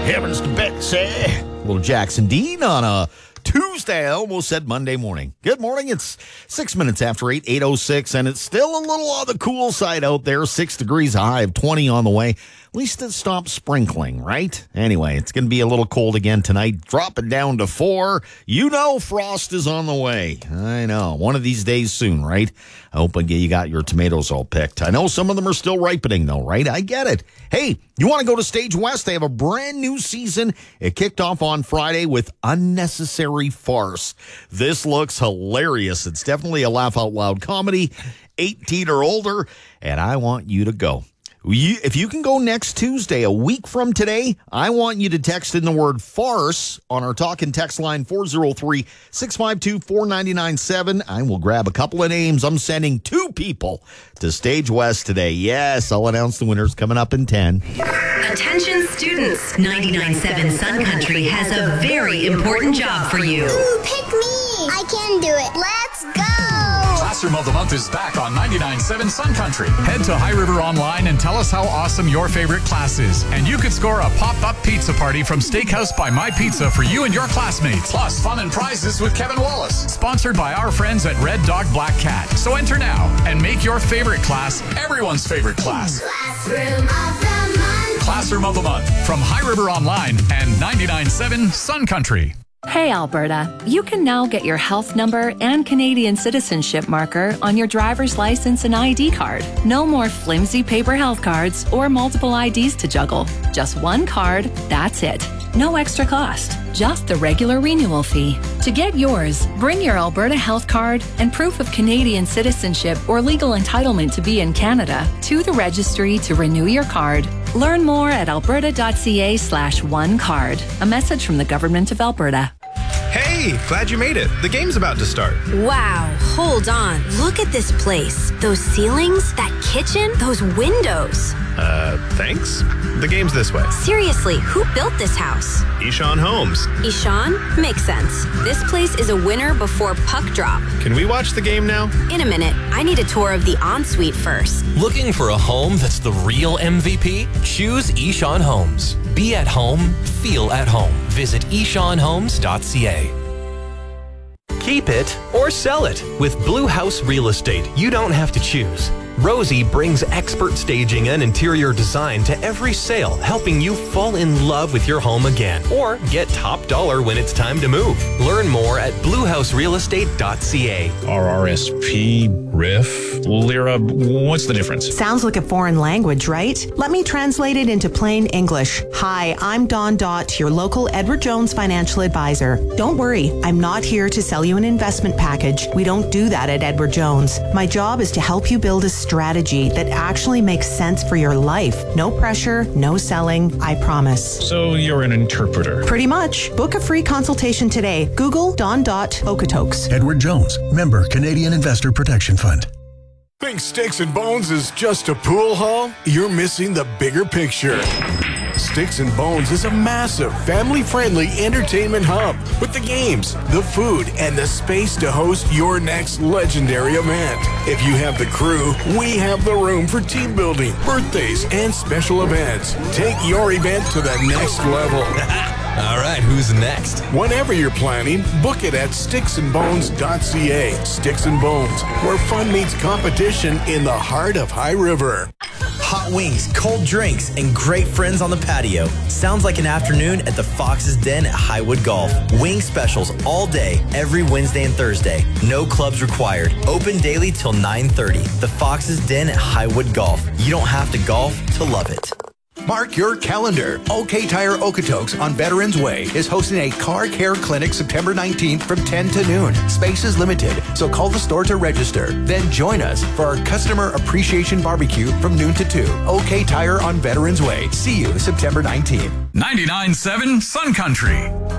Heavens to Betsy. Little Jackson Dean on a Tuesday. I almost said Monday morning. Good morning. It's 6 minutes after 8, 8:06, and it's still a little on the cool side out there. 6 degrees, a high of 20 on the way. At least it stopped sprinkling, right? Anyway, it's going to be a little cold again tonight. Drop it down to 4. You know frost is on the way. I know. One of these days soon, right? I hope you got your tomatoes all picked. I know some of them are still ripening, though, right? I get it. Hey, you want to go to Stage West? They have a brand new season. It kicked off on Friday with Unnecessary Farce. This looks hilarious. It's definitely a laugh-out-loud comedy, 18 or older, and I want you to go. If you can go next Tuesday, a week from today, I want you to text in the word farce on our talk and text line 403-652-4997. I will grab a couple of names. I'm sending 2 people to Stage West today. Yes, I'll announce the winners coming up in 10. Attention students, 99.7 Sun Country has a very important job for you. Ooh, pick me! I can do it. Let's go! Classroom of the Month is back on 99.7 Sun Country. Head to High River Online and tell us how awesome your favorite class is. And you could score a pop-up pizza party from Steakhouse by My Pizza for you and your classmates. Plus, fun and prizes with Kevin Wallace. Sponsored by our friends at Red Dog Black Cat. So enter now and make your favorite class everyone's favorite class. Classroom of the Month. Classroom of the Month from High River Online and 99.7 Sun Country. Hey Alberta, you can now get your health number and Canadian citizenship marker on your driver's license and ID card. No more flimsy paper health cards or multiple IDs to juggle. Just one card, that's it. No extra cost, just the regular renewal fee. To get yours, bring your Alberta health card and proof of Canadian citizenship or legal entitlement to be in Canada to the registry to renew your card. Learn more at alberta.ca/onecard. A message from the Government of Alberta. Hey, glad you made it. The game's about to start. Wow, hold on. Look at this place. Those ceilings, that kitchen, those windows. Thanks. The game's this way. Seriously, who built this house? Ishan Homes. Ishan? Makes sense. This place is a winner before puck drop. Can we watch the game now? In a minute. I need a tour of the ensuite first. Looking for a home that's the real MVP? Choose Ishan Homes. Be at home, feel at home. Visit ishanhomes.ca. Keep it or sell it. With Blue House Real Estate, you don't have to choose. Rosie brings expert staging and interior design to every sale, helping you fall in love with your home again or get top dollar when it's time to move. Learn more at bluehouserealestate.ca. RRSP, RIF, Lira, what's the difference? Sounds like a foreign language, right? Let me translate it into plain English. Hi, I'm Dawn Dott, your local Edward Jones financial advisor. Don't worry, I'm not here to sell you an investment package. We don't do that at Edward Jones. My job is to help you build a strategy that actually makes sense for your life. No pressure, no selling, I promise. So you're an interpreter? Pretty much. Book a free consultation today. Google Dawn Dott Okotoks. Edward Jones, member Canadian Investor Protection Fund. Think Sticks and Bones is just a pool hall? You're missing the bigger picture. Sticks and Bones is a massive, family-friendly entertainment hub with the games, the food, and the space to host your next legendary event. If you have the crew, we have the room for team building, birthdays, and special events. Take your event to the next level. All right, who's next? Whenever you're planning, book it at sticksandbones.ca. Sticks and Bones, where fun meets competition in the heart of High River. Hot wings, cold drinks, and great friends on the patio. Sounds like an afternoon at the Fox's Den at Highwood Golf. Wing specials all day, every Wednesday and Thursday. No clubs required. Open daily till 9:30. The Fox's Den at Highwood Golf. You don't have to golf to love it. Mark your calendar. OK Tire Okotoks on Veterans Way is hosting a car care clinic September 19th from 10 to noon. Space is limited, so call the store to register. Then join us for our Customer Appreciation Barbecue from noon to 2. OK Tire on Veterans Way. See you September 19th. 99.7 Sun Country.